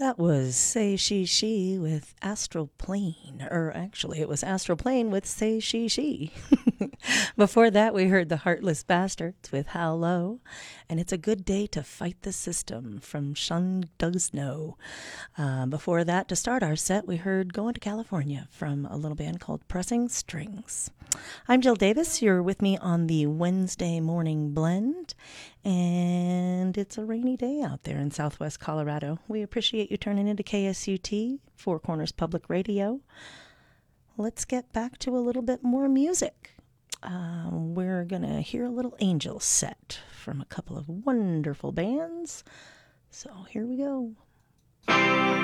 That was Say She with Astral Plane, or actually it was Astral Plane with Say She. Before that we heard The Heartless Bastards with How Low, and It's a Good Day to Fight the System from Shun Does Know. Before that, to start our set, we heard Going to California from a little band called Pressing Strings. I'm Jill Davis. You're with me on the Wednesday morning blend, and it's a rainy day out there in Southwest Colorado. We appreciate you turning into KSUT, Four Corners Public Radio. Let's get back to a little bit more music. We're going to hear a little Angel set from a couple of wonderful bands. So here we go.